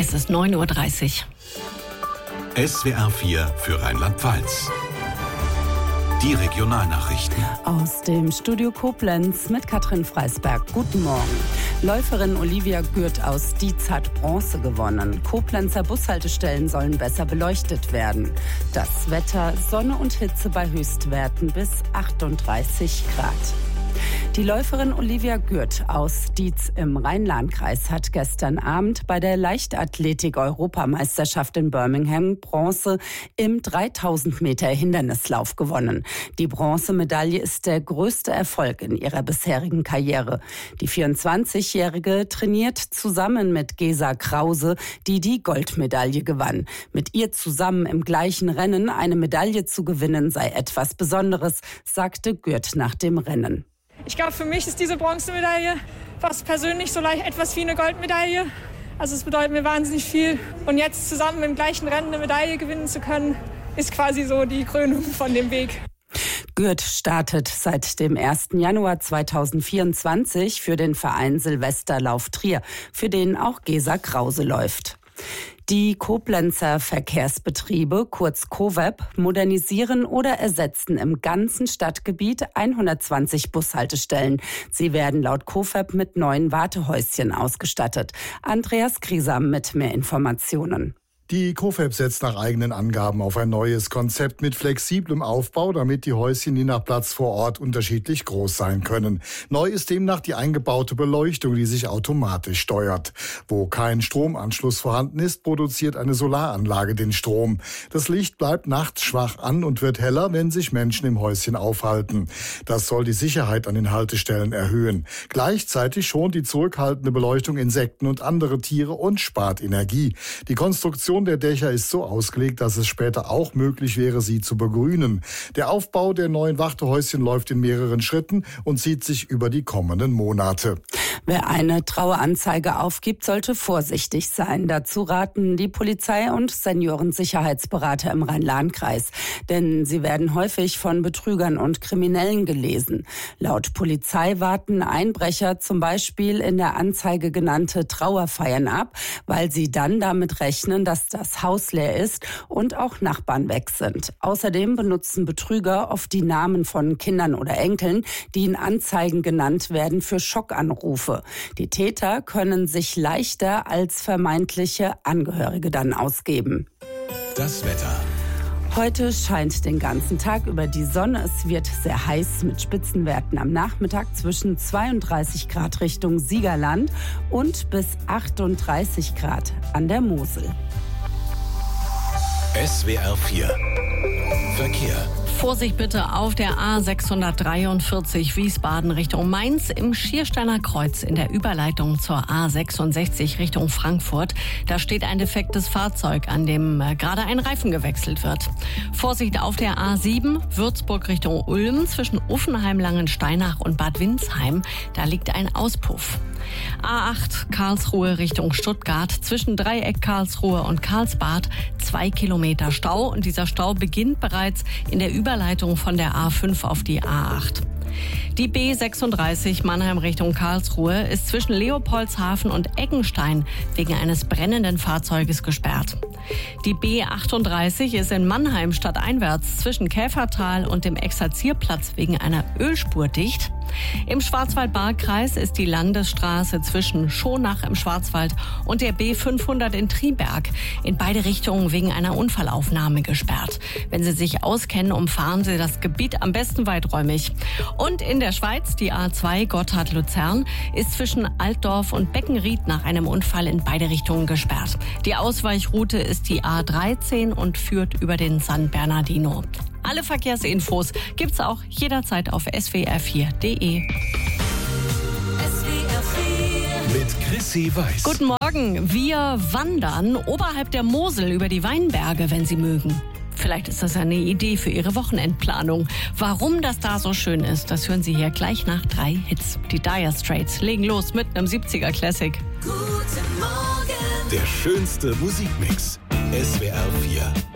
Es ist 9:30 Uhr. SWR 4 für Rheinland-Pfalz. Die Regionalnachrichten. Aus dem Studio Koblenz mit Katrin Freisberg. Guten Morgen. Läuferin Olivia Gürt aus Dietz hat Bronze gewonnen. Koblenzer Bushaltestellen sollen besser beleuchtet werden. Das Wetter, Sonne und Hitze bei Höchstwerten bis 38 Grad. Die Läuferin Olivia Gürt aus Dietz im Rhein-Lahn-Kreis hat gestern Abend bei der Leichtathletik-Europameisterschaft in Birmingham Bronze im 3000 Meter Hindernislauf gewonnen. Die Bronzemedaille ist der größte Erfolg in ihrer bisherigen Karriere. Die 24-Jährige trainiert zusammen mit Gesa Krause, die die Goldmedaille gewann. Mit ihr zusammen im gleichen Rennen eine Medaille zu gewinnen sei etwas Besonderes, sagte Gürt nach dem Rennen. Ich glaube, für mich ist diese Bronzemedaille fast persönlich so leicht etwas wie eine Goldmedaille. Also es bedeutet mir wahnsinnig viel. Und jetzt zusammen im gleichen Rennen eine Medaille gewinnen zu können, ist quasi so die Krönung von dem Weg. Gürt startet seit dem 1. Januar 2024 für den Verein Silvesterlauf Trier, für den auch Gesa Krause läuft. Die Koblenzer Verkehrsbetriebe, kurz COVEB, modernisieren oder ersetzen im ganzen Stadtgebiet 120 Bushaltestellen. Sie werden laut COVEB mit neuen Wartehäuschen ausgestattet. Andreas Griesam mit mehr Informationen. Die COVEB setzt nach eigenen Angaben auf ein neues Konzept mit flexiblem Aufbau, damit die Häuschen je nach Platz vor Ort unterschiedlich groß sein können. Neu ist demnach die eingebaute Beleuchtung, die sich automatisch steuert. Wo kein Stromanschluss vorhanden ist, produziert eine Solaranlage den Strom. Das Licht bleibt nachts schwach an und wird heller, wenn sich Menschen im Häuschen aufhalten. Das soll die Sicherheit an den Haltestellen erhöhen. Gleichzeitig schont die zurückhaltende Beleuchtung Insekten und andere Tiere und spart Energie. Die Konstruktion der Dächer ist so ausgelegt, dass es später auch möglich wäre, sie zu begrünen. Der Aufbau der neuen Wartehäuschen läuft in mehreren Schritten und zieht sich über die kommenden Monate. Wer eine Traueranzeige aufgibt, sollte vorsichtig sein. Dazu raten die Polizei und Seniorensicherheitsberater im Rhein-Lahn-Kreis. Denn sie werden häufig von Betrügern und Kriminellen gelesen. Laut Polizei warten Einbrecher zum Beispiel in der Anzeige genannte Trauerfeiern ab, weil sie dann damit rechnen, dass das Haus leer ist und auch Nachbarn weg sind. Außerdem benutzen Betrüger oft die Namen von Kindern oder Enkeln, die in Anzeigen genannt werden, für Schockanrufe. Die Täter können sich leichter als vermeintliche Angehörige dann ausgeben. Das Wetter. Heute scheint den ganzen Tag über die Sonne. Es wird sehr heiß mit Spitzenwerten am Nachmittag zwischen 32 Grad Richtung Siegerland und bis 38 Grad an der Mosel. SWR 4 Verkehr. Vorsicht bitte auf der A643 Wiesbaden Richtung Mainz im Schiersteiner Kreuz in der Überleitung zur A66 Richtung Frankfurt. Da steht ein defektes Fahrzeug, an dem gerade ein Reifen gewechselt wird. Vorsicht auf der A7 Würzburg Richtung Ulm zwischen Uffenheim, Langensteinach und Bad Windsheim. Da liegt ein Auspuff. A8 Karlsruhe Richtung Stuttgart zwischen Dreieck Karlsruhe und Karlsbad 2 Kilometer Stau. Und dieser Stau beginnt bereits in der Überleitung von der A5 auf die A8. Die B36 Mannheim Richtung Karlsruhe ist zwischen Leopoldshafen und Eggenstein wegen eines brennenden Fahrzeuges gesperrt. Die B38 ist in Mannheim stadteinwärts zwischen Käfertal und dem Exerzierplatz wegen einer Ölspur dicht. Im Schwarzwald-Baar-Kreis ist die Landesstraße zwischen Schonach im Schwarzwald und der B500 in Triberg in beide Richtungen wegen einer Unfallaufnahme gesperrt. Wenn Sie sich auskennen, umfahren Sie das Gebiet am besten weiträumig. Und in der Schweiz, die A2 Gotthard-Luzern, ist zwischen Altdorf und Beckenried nach einem Unfall in beide Richtungen gesperrt. Die Ausweichroute ist die A13 und führt über den San Bernardino. Alle Verkehrsinfos gibt's auch jederzeit auf swr4.de. Mit Chrissy Weiß. Guten Morgen. Wir wandern oberhalb der Mosel über die Weinberge, wenn Sie mögen. Vielleicht ist das eine Idee für Ihre Wochenendplanung. Warum das da so schön ist, das hören Sie hier gleich nach 3 Hits. Die Dire Straits legen los mit einem 70er Classic. Guten Morgen. Der schönste Musikmix. SWR 4.